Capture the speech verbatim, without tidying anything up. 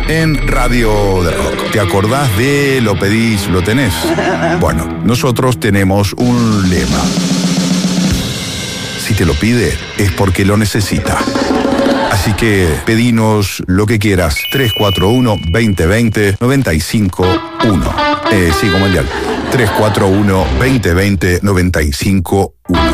en Radio del Rock. ¿Te acordás de lo pedís, lo tenés? Bueno, nosotros tenemos un lema. Si te lo pide, es porque lo necesita. Así que pedinos lo que quieras. tres cuatro uno, veinte veinte, noventa y cinco uno. Eh, sí, como el dial. tres cuatro uno, veinte veinte, noventa y cinco uno.